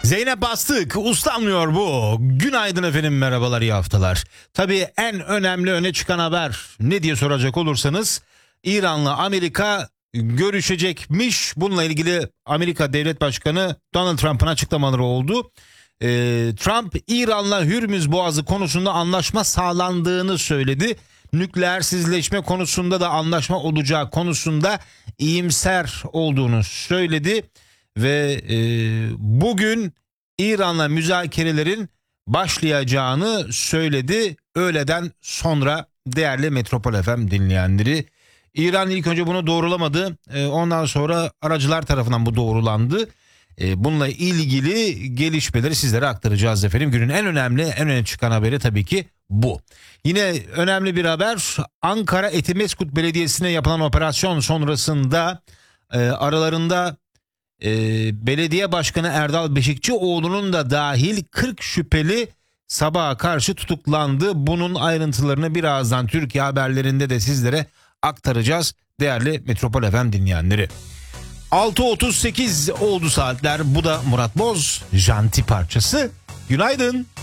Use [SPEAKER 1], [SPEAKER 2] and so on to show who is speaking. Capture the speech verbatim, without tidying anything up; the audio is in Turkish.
[SPEAKER 1] Zeynep Bastık uslanmıyor bu. Günaydın efendim, merhabalar, iyi haftalar. Tabii en önemli öne çıkan haber ne diye soracak olursanız, İran'la Amerika görüşecekmiş. Bununla ilgili Amerika Devlet Başkanı Donald Trump'ın açıklamaları oldu. Ee, Trump İran'la Hürmüz Boğazı konusunda anlaşma sağlandığını söyledi. Nükleersizleşme konusunda da anlaşma olacağı konusunda iyimser olduğunu söyledi. Ve e, bugün İran'la müzakerelerin başlayacağını söyledi. Öğleden sonra değerli Metropol F M dinleyenleri. İran ilk önce bunu doğrulamadı. E, ondan sonra aracılar tarafından bu doğrulandı. E, bununla ilgili gelişmeleri sizlere aktaracağız efendim. Günün en önemli, en öne çıkan haberi tabii ki bu. Yine önemli bir haber. Ankara Etimesgut Belediyesi'ne yapılan operasyon sonrasında e, aralarında e, belediye başkanı Erdal Beşikçioğlu'nun da dahil kırk şüpheli sabaha karşı tutuklandı. Bunun ayrıntılarını birazdan Türkiye haberlerinde de sizlere aktaracağız değerli Metropol F M dinleyenleri. altı otuz sekiz oldu saatler. Bu da Murat Boz Janti parçası. Günaydın.